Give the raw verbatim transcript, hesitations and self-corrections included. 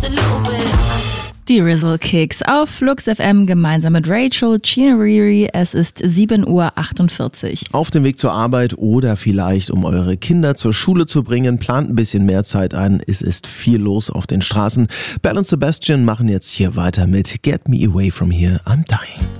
Die Rizzle Kicks auf Flux F M gemeinsam mit Rachel Chinariri. Es ist sieben Uhr achtundvierzig. Auf dem Weg zur Arbeit oder vielleicht um eure Kinder zur Schule zu bringen, plant ein bisschen mehr Zeit ein. Es ist viel los auf den Straßen. Belle und Sebastian machen jetzt hier weiter mit Get Me Away From Here, I'm Dying.